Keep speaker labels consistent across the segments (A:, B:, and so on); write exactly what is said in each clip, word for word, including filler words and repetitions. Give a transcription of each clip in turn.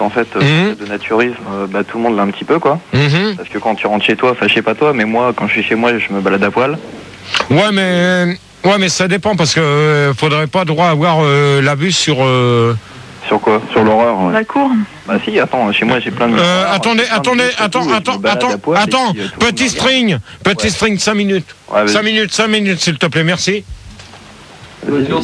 A: En fait,
B: Mmh.
A: euh, de naturisme, euh, bah, tout le monde l'a un petit peu, quoi.
B: Mmh.
A: Parce que quand tu rentres chez toi, enfin, je sais pas toi, mais moi, quand je suis chez moi, je me balade à poil.
B: Ouais, mais ouais, mais ça dépend parce que euh, faudrait pas droit avoir euh, l'abus sur. Euh...
A: Sur quoi?
C: Sur l'horreur, ouais.
D: La cour.
A: Bah si, attends, chez moi, j'ai plein de...
B: Euh,
A: Ah,
B: attendez,
A: j'ai plein de
B: attendez,
A: trucs et
B: attends,
A: tout, et je me
B: attends,
A: balade à
B: attends,
A: poil, et
B: attends,
A: puis, euh, tout le monde
B: petit
A: me
B: string, petit
A: Ouais.
B: string, cinq minutes.
A: Ouais, vas-y.
B: cinq minutes, cinq minutes, s'il te plaît, merci.
C: Qu'est-ce qui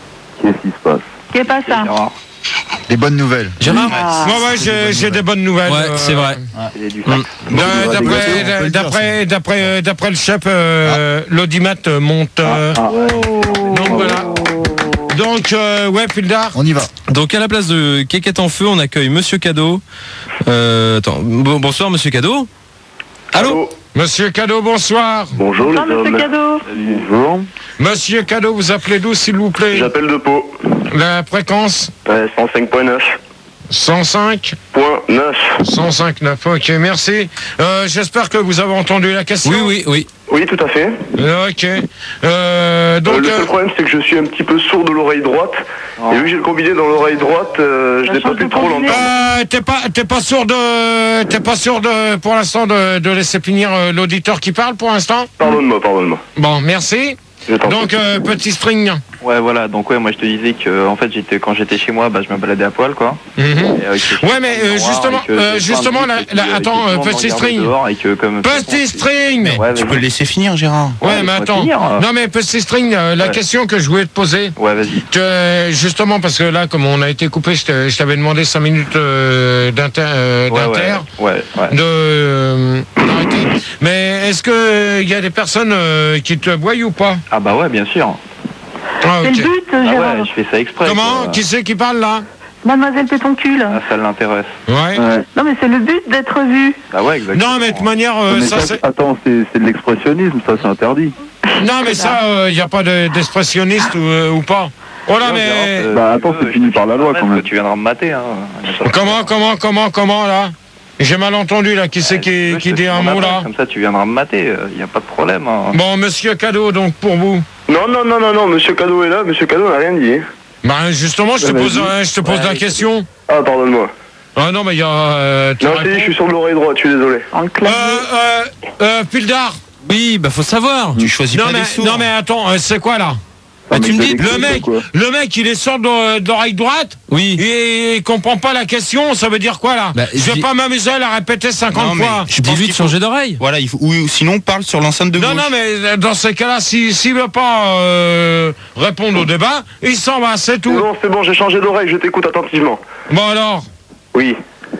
C: se passe?
D: Qu'est-ce pas ça?
A: Gérard,
E: Des bonnes nouvelles.
F: Gérard
D: Ah.
B: Moi, ouais, j'ai j'ai des bonnes nouvelles.
F: Ouais,
B: euh,
F: c'est vrai.
A: il est du
F: Mm.
A: sac.
B: d'a-
E: Ouais,
B: D'après,
E: on peut le dire,
B: d'après, d'après, d'après le chef, euh, l'audimat monte. euh,
C: Ah,
B: Donc voilà. Donc, euh, ouais, Pildar.
E: On y va.
F: Donc à la place de Kékette en feu, on accueille Monsieur Cadeau. Euh, attends, bon- bonsoir Monsieur Cadeau. Allô.
B: Monsieur Cadeau, bonsoir.
C: Bonjour
D: Bonsoir,
C: les
D: monsieur
C: hommes.
D: Cadeau.
C: Bonjour.
B: Monsieur Cadeau, vous appelez d'où, s'il vous plaît?
C: J'appelle de Pau.
B: La fréquence
C: Ouais, cent cinq point neuf.
B: cent cinq
C: Point neuf.
B: cent cinq neuf, ok, merci. Euh, J'espère que vous avez entendu la question.
F: Oui, oui, oui.
C: Oui, tout à fait.
B: Euh, Ok. Euh, donc,
C: Euh, le
B: euh,
C: seul problème, c'est que je suis un petit peu sourd de l'oreille droite.
A: Oh.
C: Et vu que j'ai le combiné dans l'oreille droite, euh, je
D: La
C: n'ai pas
D: chance
C: pu
D: de
C: trop
D: combiné.
C: l'entendre.
B: euh, t'es pas, t'es pas sûr de, t'es pas sûr de, pour l'instant, de, de laisser finir euh, l'auditeur qui parle pour l'instant.
C: Pardonne-moi, pardonne-moi.
B: Bon, merci.
C: Je t'en
B: Donc,
C: prie.
B: euh, petit string.
A: Ouais, voilà, donc ouais, moi je te disais que, en fait, j'étais, quand j'étais chez moi, bah, je me baladais à poil, quoi.
B: Mhm.
A: Et, euh, que-
B: Ouais, mais, euh,
A: noir,
B: justement,
A: et que
B: euh,
A: j'ai plein de
B: justement,
A: trucs,
B: la-
A: et puis,
B: la-
A: euh, et que
B: attends,
A: tout le
B: euh,
A: monde me
B: petit
A: regardait
B: string.
A: dehors, et que, comme-
B: Petit string.
A: Ouais, vas-y.
F: Tu peux le laisser finir, Gérard.
B: Ouais,
A: Ouais,
B: mais
A: laisse-moi
B: attends.
A: finir.
B: Non, mais petit string, euh, la
A: Ouais.
B: question que je voulais te poser.
A: Ouais, vas-y.
B: Que, justement, parce que là, comme on a été coupé, je te- je t'avais demandé cinq minutes euh, d'inter, euh,
A: Ouais,
B: d'inter,
A: ouais, ouais, ouais.
B: de euh, d'arrêter. Mais est-ce que il y a des personnes euh, qui te voient ou pas?
A: Ah bah ouais, bien sûr.
B: Ah,
D: C'est
B: ok.
D: le but,
A: Ah
D: Gérard.
A: ouais, je fais ça exprès.
B: Comment?
A: quoi.
B: Qui c'est qui parle là?
D: Mademoiselle Pétoncule.
A: Ah, ça l'intéresse.
B: Ouais.
C: Ouais.
D: Non, mais c'est le but d'être vu.
A: Bah ouais, exactement.
B: Non, mais de toute manière, euh,
C: Mais
B: ça
C: ça,
B: c'est.
C: attends, c'est c'est de l'expressionnisme, ça c'est interdit.
B: Non, mais ça, il n'y a pas de- d'expressionniste ou, euh, ou pas. Oh là,
A: Bien,
B: mais.
A: Gérard, euh,
C: Bah, attends,
A: tu
C: c'est
A: veux,
C: fini
A: je-
C: par la
A: je
C: loi,
A: te
C: quand même.
A: que Tu viendras me mater, hein. Y a pas de
B: Comment,
A: problème.
B: comment, comment, comment là? J'ai mal entendu là. Qui c'est
A: Ouais,
B: qui,
A: je
B: qui
A: te
B: dit
A: fais
B: un
A: mon
B: mot
A: appel,
B: là?
A: Comme ça, tu viendras me mater, il n'y a pas de problème. hein.
B: Bon, monsieur Cadeau, donc pour vous.
C: Non, non, non, non, non, monsieur Cadeau est là, monsieur Cadeau n'a rien dit.
B: Bah justement, je te
C: Ouais,
B: pose,
C: vas-y.
B: euh, je te pose
A: Ouais,
B: la
A: vas-y.
B: question.
C: Ah, pardonne-moi.
B: Ah non, mais il y a. Euh, tu
C: Non, je t'ai dit,
B: réponds.
C: je suis sur de l'oreille droite, je suis désolé.
D: Dans le
B: Euh,
D: clavier.
B: euh, euh, Pildar.
F: Oui, bah faut savoir. Tu choisis
B: Non
F: pas
B: mais,
F: des sourds.
B: non mais attends, euh, c'est quoi là?
F: Bah, tu me dis,
B: Le mec, le mec, il est sort de, de l'oreille droite.
F: Oui.
B: Et il comprend pas la question. Ça veut dire quoi là?
F: Bah,
B: Je vais
F: dis-
B: pas m'amuser à la répéter cinquante
G: Non, mais
B: fois.
G: je pense
F: Dis-lui de
G: qu'il faut-
F: changer d'oreille.
G: Voilà, il faut, ou sinon parle sur l'enceinte de
B: Non,
G: gauche.
B: non, mais euh, dans ces cas-là, s'il si, s'il veut pas euh, répondre au débat, il s'en va, c'est
C: C'est
B: tout.
C: bon, c'est bon, j'ai changé d'oreille, je t'écoute attentivement.
B: Bon alors.
C: Oui.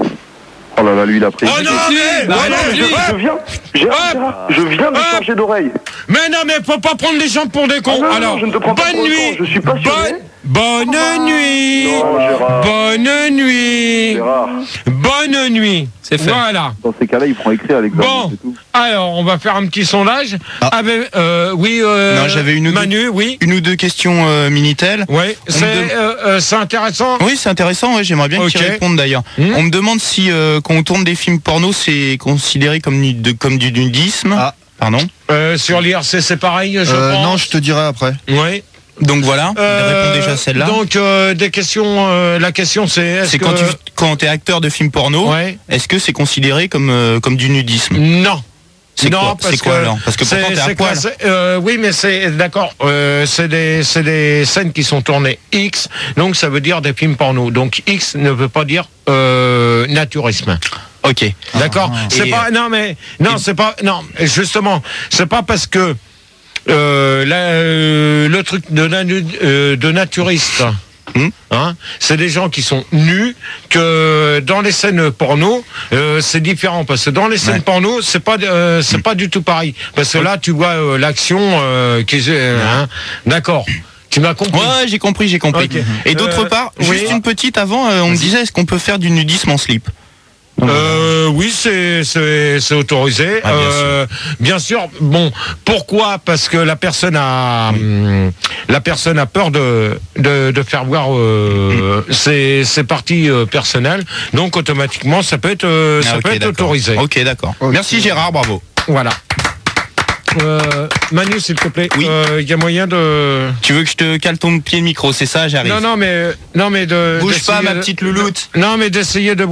C: Oh là là, lui il a pris.
B: Oh non, mais,
F: bah,
B: ouais,
F: non,
B: non,
C: je,
B: je-
C: je viens, Gérard,
B: Hop.
C: Gérard, je viens de
B: Hop.
C: changer d'oreille.
B: mais non, mais faut pas prendre les gens pour des cons.
C: Ah non, non,
B: alors,
C: je ne te prends pas
B: bonne
C: pour un
B: nuit.
C: con, je suis passionné.
B: Bonne, bonne nuit.
C: Non, Gérard.
B: Bonne nuit.
C: Gérard,
B: Bonne nuit.
F: C'est fait.
B: Voilà.
C: dans ces cas-là, il prend écrit à l'examen,
B: Bon,
C: c'est tout.
B: alors on va faire un petit sondage.
G: Ah.
B: Avec, euh, oui, euh,
G: Non, j'avais une ou deux-
B: Manu, oui.
G: Une ou deux questions euh, Minitel.
B: Oui, c'est
G: me dem-
B: euh, euh, c'est intéressant.
G: Oui, c'est intéressant, ouais, j'aimerais bien
B: Ok.
G: que tu répondes d'ailleurs.
B: Hmm.
G: On me demande si euh, quand on tourne des films porno, c'est considéré comme, nu- de, comme du nudisme.
E: Ah.
G: Pardon.
B: Euh, sur l'I R C, c'est pareil, je
E: Euh,
B: pense.
E: non, je te dirai après.
B: Oui.
G: Donc voilà,
B: Euh,
G: réponds déjà à celle-là.
B: Donc euh, des questions. euh, la question c'est est-ce
G: C'est
B: que
G: quand tu quand es acteur de films porno,
B: Ouais.
G: est-ce que c'est considéré comme, euh, comme du nudisme?
B: Non.
G: C'est
B: non,
G: quoi,
B: parce
G: c'est quoi
B: que
G: alors? Parce que pourtant
B: c'est-
G: t'es à
B: c'est
G: poil.
B: classé- euh, oui, mais c'est d'accord. Euh, c'est des c'est des scènes qui sont tournées X, donc ça veut dire des films porno. Donc X ne veut pas dire euh, naturisme.
G: Ok.
B: D'accord. C'est
G: Et,
B: pas non mais non c'est pas non justement c'est pas parce que euh, la, euh, le truc de, nanu- euh, de naturiste.
G: Hmm.
B: Hein, c'est des gens qui sont nus que dans les scènes porno euh, c'est différent parce que dans les scènes
G: Ouais.
B: porno c'est pas euh, c'est pas du tout pareil parce que là tu vois euh, l'action euh, qui est euh, hein, d'accord. Tu m'as compris.
G: Ouais, j'ai compris, j'ai compris.
B: Ok.
G: Et d'autre
B: Euh,
G: part,
B: oui.
G: juste une petite avant, euh, on me disait est-ce qu'on peut faire du nudisme en slip?
B: Euh, oui, c'est c'est c'est autorisé.
G: Ah, bien
B: Euh, bien sûr. Bon, pourquoi? Parce que la personne a hum, la personne a peur de de, de faire voir euh, ses ses parties euh, personnelles. Donc automatiquement, ça peut être euh, ça
G: Ah, ok,
B: peut être
G: d'accord.
B: autorisé.
G: Ok, d'accord.
E: Ok.
G: Merci Gérard, bravo.
B: Voilà. Euh, Manu, s'il te plaît.
G: Oui.
B: Il y a moyen de.
G: Tu veux que je te cale ton pied de micro, c'est ça, j'arrive.
B: Non, non, mais non, mais de.
G: Bouge pas,
B: d'essayer
G: ma
B: de-
G: petite louloute.
B: Non, mais d'essayer de